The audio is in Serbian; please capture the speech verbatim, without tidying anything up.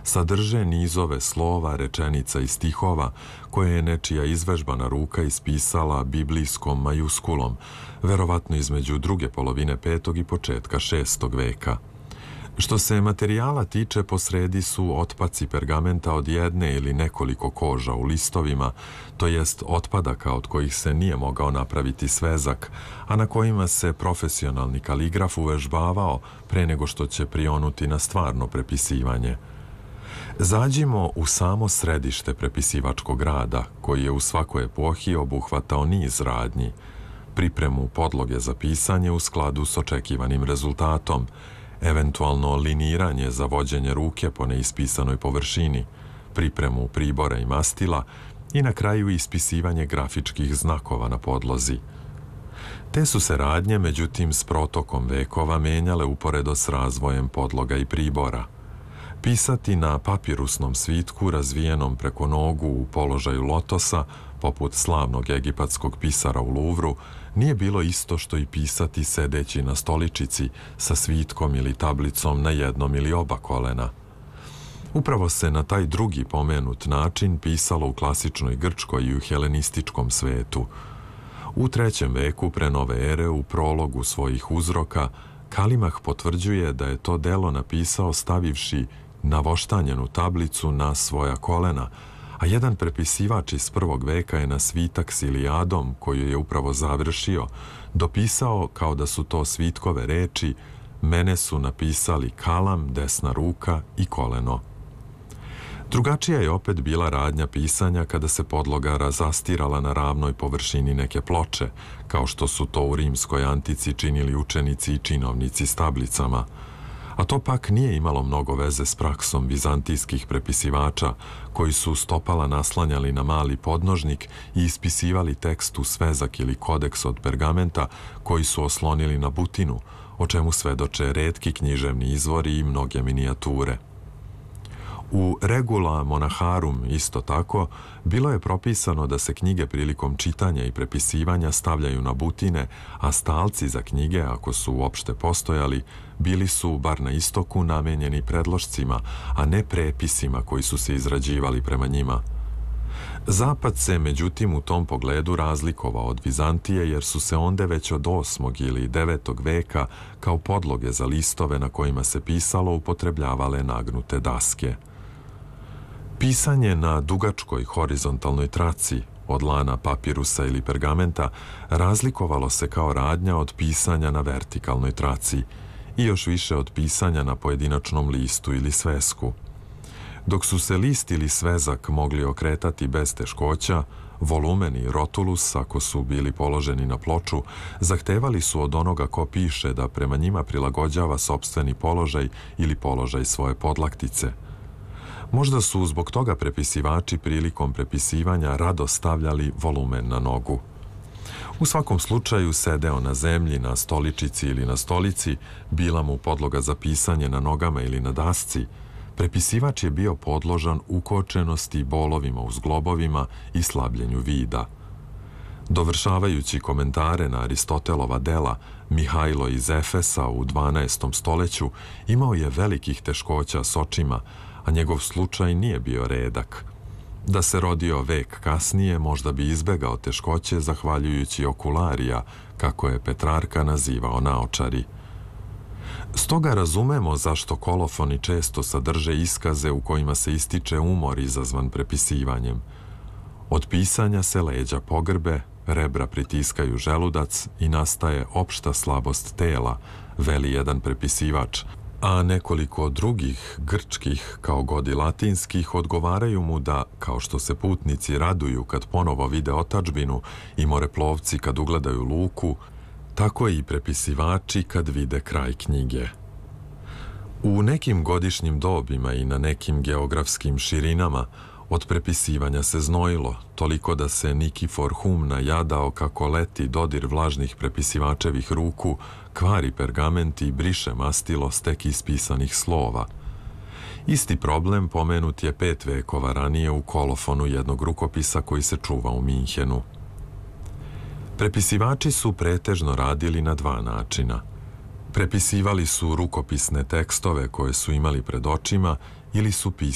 sadrže nizove slova, rečenica i stihova koje je nečija izvežbana ruka ispisala biblijskom majuskulom, verovatno između druge polovine petog i početka šestog veka. Što se materijala tiče, posredi su otpaci pergamenta od jedne ili nekoliko koža u listovima, to jest otpadaka od kojih se nije mogao napraviti svezak, a na kojima se profesionalni kaligraf uvežbavao pre nego što će prionuti na stvarno prepisivanje. Zađimo u samo središte prepisivačkog rada, koji je u svakoj epohi obuhvatao niz radnji, pripremu podloge za pisanje u skladu s očekivanim rezultatom, eventualno liniranje za vođenje ruke po neispisanoj površini, pripremu pribora i mastila i na kraju ispisivanje grafičkih znakova na podlozi. Te su se radnje, međutim, s protokom vekova menjale uporedo s razvojem podloga i pribora. Pisati na papirusnom svitku razvijenom preko nogu u položaju lotosa, poput slavnog egipatskog pisara u Luvru, nije bilo isto što i pisati sedeći na stoličici sa svitkom ili tablicom na jednom ili oba kolena. Upravo se na taj drugi pomenut način pisalo u klasičnoj Grčkoj i u helenističkom svetu. U trećem veku pre nove ere, u prologu svojih uzroka, Kalimah potvrđuje da je to delo napisao stavivši navoštanjenu tablicu na svoja kolena, a jedan prepisivač iz prvog veka je na svitak s Ilijadom, koju je upravo završio, dopisao kao da su to svitkove reči: mene su napisali kalam, desna ruka i koleno. Drugačija je opet bila radnja pisanja kada se podloga razastirala na ravnoj površini neke ploče, kao što su to u rimskoj antici činili učenici i činovnici s tablicama. A to pak nije imalo mnogo veze s praksom vizantijskih prepisivača, koji su stopala naslanjali na mali podnožnik i ispisivali tekst u svezak ili kodeks od pergamenta koji su oslonili na butinu, o čemu svedoče retki književni izvori i mnoge minijature. U Regula Monaharum isto tako bilo je propisano da se knjige prilikom čitanja i prepisivanja stavljaju na butine, a stalci za knjige, ako su uopšte postojali, bili su, bar na istoku, namenjeni predlošcima, a ne prepisima koji su se izrađivali prema njima. Zapad se, međutim, u tom pogledu razlikovao od Vizantije, jer su se onde već od osmog ili devetog veka kao podloge za listove na kojima se pisalo upotrebljavale nagnute daske. Pisanje na dugačkoj horizontalnoj traci, od lana papirusa ili pergamenta, razlikovalo se kao radnja od pisanja na vertikalnoj traci i još više od pisanja na pojedinačnom listu ili svesku. Dok su se list ili svezak mogli okretati bez teškoća, volumen i rotulus, ako su bili položeni na ploču, zahtevali su od onoga ko piše da prema njima prilagođava sopstveni položaj ili položaj svoje podlaktice. Možda su zbog toga prepisivači prilikom prepisivanja rado stavljali volumen na nogu. U svakom slučaju, sedeo na zemlji, na stoličici ili na stolici, bila mu podloga za pisanje na nogama ili na dasci, prepisivač je bio podložan ukočenosti, bolovima u zglobovima i slabljenju vida. Dovršavajući komentare na Aristotelova dela, Mihajlo iz Efesa u dvanaestom stoleću imao je velikih teškoća s očima, a njegov slučaj nije bio redak. Da se rodio vek kasnije, možda bi izbegao teškoće zahvaljujući okularija, kako je Petrarka nazivao naočari. Stoga razumemo zašto kolofoni često sadrže iskaze u kojima se ističe umor izazvan prepisivanjem. Od pisanja se leđa pogrbe, rebra pritiskaju želudac i nastaje opšta slabost tela, veli jedan prepisivač, a nekoliko drugih grčkih, kao god i latinskih, odgovaraju mu da, kao što se putnici raduju kad ponovo vide otadžbinu i moreplovci kad ugledaju luku, tako i prepisivači kad vide kraj knjige. U nekim godišnjim dobima i na nekim geografskim širinama od prepisivanja se znojilo, toliko da se Nikifor Hum najadao kako leti dodir vlažnih prepisivačevih ruku, kvari pergament i briše mastilo s tek ispisanih slova. Isti problem pomenut je pet vekova ranije u kolofonu jednog rukopisa koji se čuva u Minhenu. Prepisivači su pretežno radili na dva načina. Prepisivali su rukopisne tekstove koje su imali pred očima ili su pisali